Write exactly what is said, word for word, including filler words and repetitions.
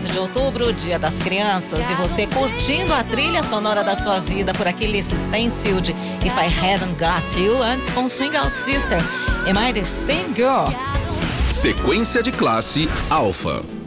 de outubro, Dia das Crianças, e você curtindo a trilha sonora da sua vida por aqui, Lisa Stansfield, If I Hadn't Got You, antes com Swing Out Sister, Am I the Same Girl? Sequência de classe Alfa.